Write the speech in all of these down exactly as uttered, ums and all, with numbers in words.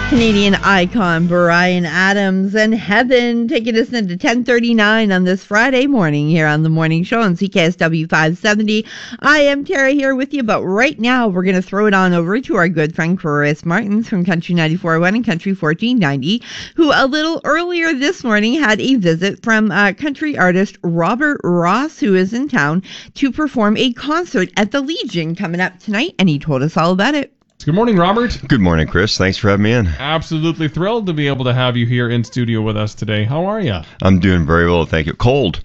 Canadian icon Bryan Adams and Heaven taking us into ten thirty-nine on this Friday morning here on The Morning Show on C K S W five seventy. I am Tara here with you, but right now we're going to throw it on over to our good friend Chris Martins from Country ninety-four point one and Country fourteen ninety, who a little earlier this morning had a visit from uh, country artist Robert Ross, who is in town to perform a concert at the Legion coming up tonight, and he told us all about it. Good morning, Robert. Good morning, Chris. Thanks for having me in. Absolutely thrilled to be able to have you here in studio with us today. How are you? I'm doing very well, thank you. Cold.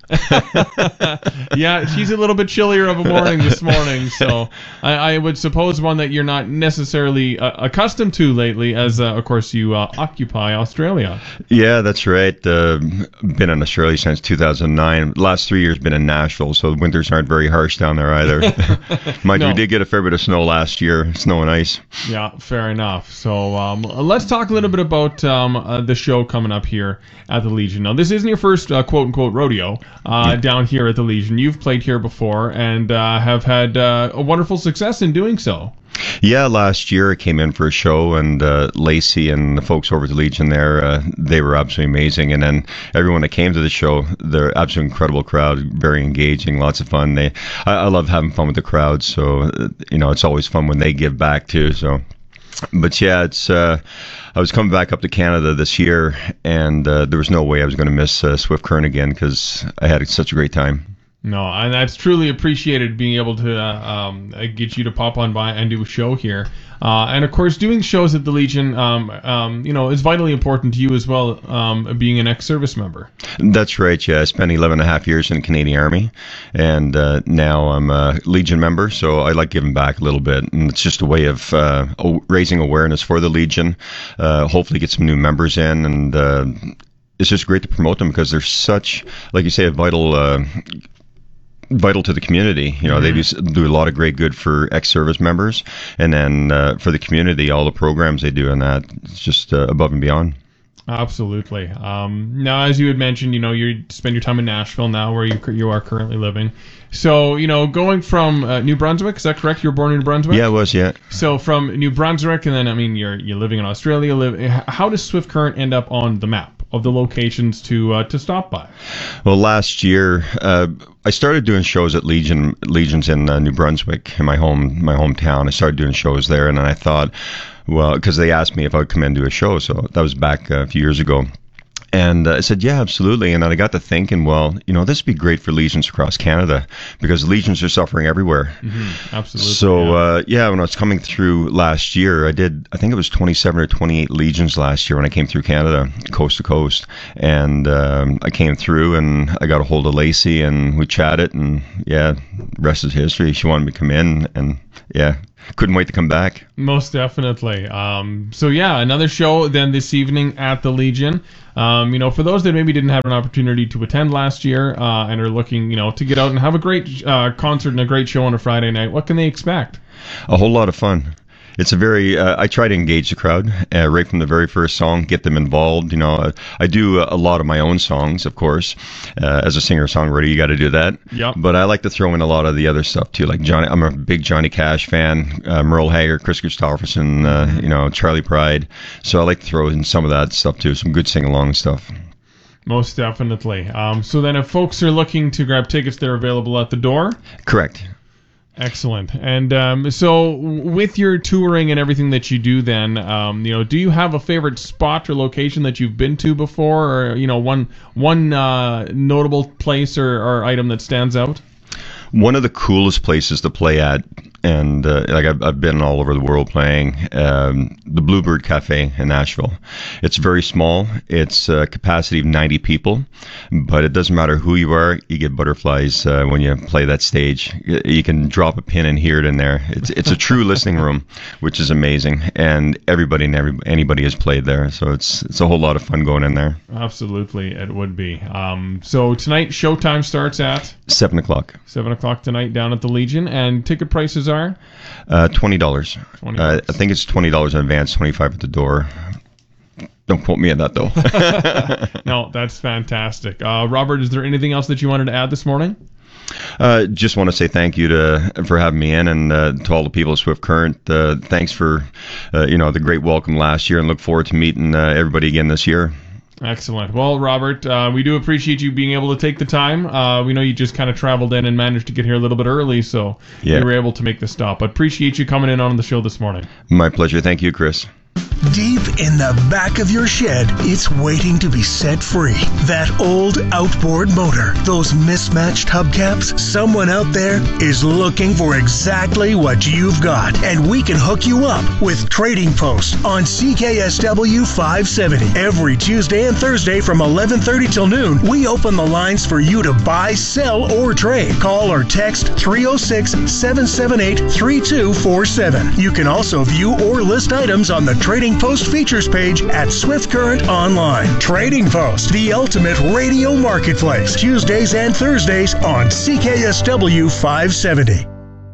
Yeah, she's a little bit chillier of a morning this morning, so I, I would suppose one that you're not necessarily uh, accustomed to lately, as, uh, of course, you uh, occupy Australia. Yeah, that's right. Uh, been in Australia since two thousand nine. Last three years been in Nashville, so the winters aren't very harsh down there either. Mind no. you, we did get a fair bit of snow last year, snow and ice. Yeah, fair enough. So um, let's talk a little bit about um, uh, the show coming up here at the Legion. Now, this isn't your first uh, quote-unquote rodeo uh, yeah. down here at the Legion. You've played here before and uh, have had uh, a wonderful success in doing so. Yeah, last year I came in for a show, and uh, Lacey and the folks over at the Legion there, uh, they were absolutely amazing. And then everyone that came to the show, they're absolutely incredible crowd, very engaging, lots of fun. They, I, I love having fun with the crowd, so uh, you know, it's always fun when they give back too. So, but yeah, it's. Uh, I was coming back up to Canada this year, and uh, there was no way I was going to miss uh, Swift Current again because I had such a great time. No, and that's truly appreciated, being able to uh, um, get you to pop on by and do a show here. Uh, and, of course, doing shows at the Legion, um, um, you know, is vitally important to you as well, um, being an ex-service member. That's right, yeah. I spent eleven and a half years in the Canadian Army, and uh, now I'm a Legion member, so I like giving back a little bit. And it's just a way of uh, raising awareness for the Legion, uh, hopefully get some new members in, and uh, it's just great to promote them because they're such, like you say, a vital... Uh, vital to the community. You know, mm-hmm. They do a lot of great good for ex-service members, and then uh, for the community, all the programs they do, and that it's just uh, above and beyond. Absolutely. Um, now, as you had mentioned, you know, you spend your time in Nashville now, where you you are currently living. So, you know, going from uh, New Brunswick, is that correct? You were born in New Brunswick? Yeah, I was, yeah. So from New Brunswick, and then, I mean, you're you're living in Australia. Live. How does Swift Current end up on the map of the locations to uh, to stop by? Well, last year uh, I started doing shows at Legion Legions in uh, New Brunswick, in my home my hometown. I started doing shows there, and then I thought, well, because they asked me if I would come in and do a show, so that was back uh, a few years ago. And uh, I said, yeah, absolutely. And then I got to thinking, well, you know, this would be great for Legions across Canada because Legions are suffering everywhere. Mm-hmm. Absolutely. So, yeah. Uh, yeah, when I was coming through last year, I did, I think it was twenty-seven or twenty-eight Legions last year when I came through Canada, coast to coast. And um, I came through and I got a hold of Lacey and we chatted, and yeah, the rest is history. She wanted me to come in, and yeah, couldn't wait to come back. Most definitely. Um, so yeah, another show then this evening at the Legion. Um, you know, for those that maybe didn't have an opportunity to attend last year uh, and are looking, you know, to get out and have a great uh, concert and a great show on a Friday night, what can they expect? A whole lot of fun. It's a very, uh, I try to engage the crowd uh, right from the very first song, get them involved. You know, uh, I do a lot of my own songs, of course. Uh, as a singer-songwriter, you got to do that. Yep. But I like to throw in a lot of the other stuff, too. Like Johnny, I'm a big Johnny Cash fan, uh, Merle Haggard, Chris Christopherson, uh, you know, Charlie Pride. So I like to throw in some of that stuff, too, some good sing-along stuff. Most definitely. Um, so then if folks are looking to grab tickets, they're available at the door? Correct. Excellent. And um, so with your touring and everything that you do then, um, you know, do you have a favorite spot or location that you've been to before, or, you know, one one uh, notable place or, or item that stands out? One of the coolest places to play at, and uh, like I've, I've been all over the world playing, um, the Bluebird Cafe in Nashville. It's very small. It's a capacity of ninety people, but it doesn't matter who you are. You get butterflies uh, when you play that stage. You can drop a pin and hear it in there. It's it's a true listening room, which is amazing, and everybody and every, anybody has played there, so it's it's a whole lot of fun going in there. Absolutely, it would be. Um, so tonight, showtime starts at seven o'clock. Seven o'clock tonight down at the Legion, and ticket prices are uh, twenty dollars. Twenty dollars. Uh, I think it's twenty dollars in advance, twenty-five at the door. Don't quote me on that, though. No, that's fantastic. Uh, Robert, is there anything else that you wanted to add this morning? Uh, just want to say thank you to for having me in, and uh, to all the people of Swift Current. Uh, thanks for uh, you know the great welcome last year, and look forward to meeting uh, everybody again this year. Excellent. Well, Robert, uh, we do appreciate you being able to take the time. Uh, we know you just kind of traveled in and managed to get here a little bit early, so yeah. you were able to make the stop. But appreciate you coming in on the show this morning. My pleasure. Thank you, Chris. Deep in the back of your shed, it's waiting to be set free. That old outboard motor, those mismatched hubcaps, someone out there is looking for exactly what you've got. And we can hook you up with Trading Post on C K S W five seventy. Every Tuesday and Thursday from eleven thirty till noon, we open the lines for you to buy, sell, or trade. Call or text three oh six, seven seven eight, three two four seven. You can also view or list items on the Trading Post features page at Swift Current Online. Trading Post, the ultimate radio marketplace. Tuesdays and Thursdays on C K S W five seventy.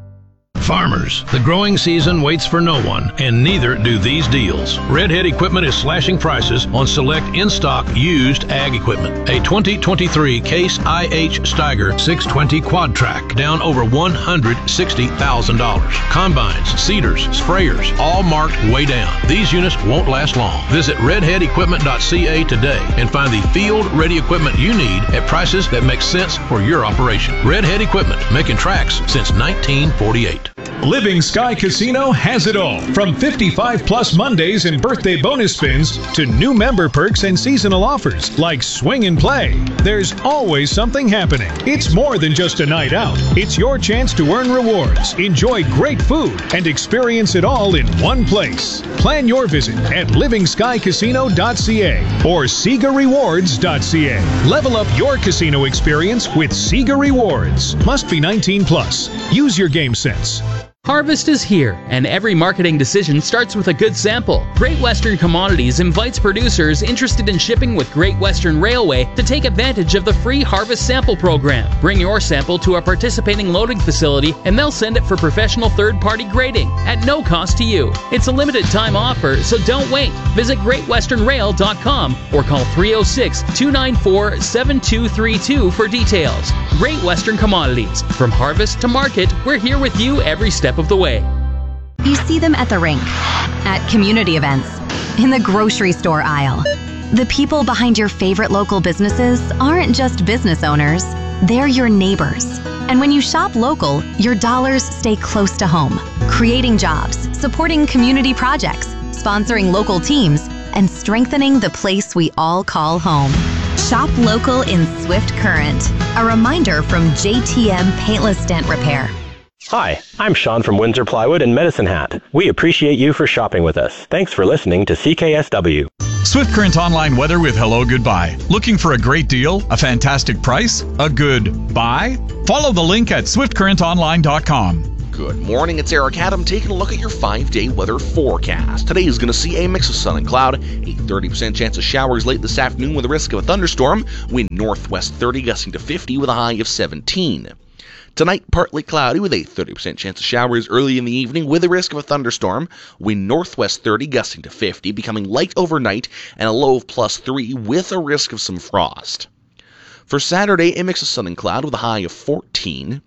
Farmers, the growing season waits for no one, and neither do these deals. Redhead Equipment is slashing prices on select in-stock used ag equipment. A twenty twenty-three Case I H Steiger six twenty Quad Track, down over one hundred sixty thousand dollars. Combines, seeders, sprayers, all marked way down. These units won't last long. Visit redhead equipment dot c a today and find the field-ready equipment you need at prices that make sense for your operation. Redhead Equipment, making tracks since nineteen forty-eight. Living Sky Casino has it all, from fifty-five plus Mondays and birthday bonus spins to new member perks and seasonal offers like Swing and Play. There's always something happening. It's more than just a night out. It's your chance to earn rewards, enjoy great food, and experience it all in one place. Plan your visit at living sky casino dot c a or sega rewards dot c a. Level up your casino experience with Sega Rewards. Must be nineteen plus. Use your game sense. Harvest is here, and every marketing decision starts with a good sample. Great Western Commodities invites producers interested in shipping with Great Western Railway to take advantage of the free Harvest Sample Program. Bring your sample to a participating loading facility, and they'll send it for professional third-party grading at no cost to you. It's a limited-time offer, so don't wait. Visit great western rail dot com or call three oh six, two nine four, seven two three two for details. Great Western Commodities. From harvest to market, we're here with you every step of the way. You see them at the rink, at community events, in the grocery store aisle. The people behind your favorite local businesses aren't just business owners, they're your neighbors. And when you shop local, your dollars stay close to home, creating jobs, supporting community projects, sponsoring local teams, and strengthening the place we all call home. Shop local in Swift Current. A reminder from J T M Paintless Dent Repair. Hi, I'm Sean from Windsor Plywood and Medicine Hat. We appreciate you for shopping with us. Thanks for listening to C K S W. Swift Current Online Weather with Hello Goodbye. Looking for a great deal, a fantastic price, a good buy? Follow the link at swift current online dot com. Good morning, it's Eric Adam taking a look at your five-day weather forecast. Today is going to see a mix of sun and cloud, a thirty percent chance of showers late this afternoon with a risk of a thunderstorm, wind northwest thirty gusting to fifty with a high of seventeen. Tonight, partly cloudy with a thirty percent chance of showers early in the evening with a risk of a thunderstorm, wind northwest thirty gusting to fifty, becoming light overnight and a low of plus three with a risk of some frost. For Saturday, a mix of sun and cloud with a high of fourteen.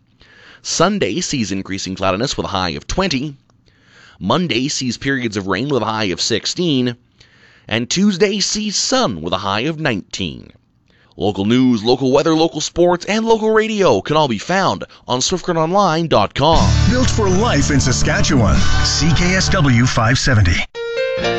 Sunday sees increasing cloudiness with a high of twenty. Monday sees periods of rain with a high of sixteen. And Tuesday sees sun with a high of nineteen. Local news, local weather, local sports, and local radio can all be found on swift current online dot com. Built for life in Saskatchewan. C K S W five seventy.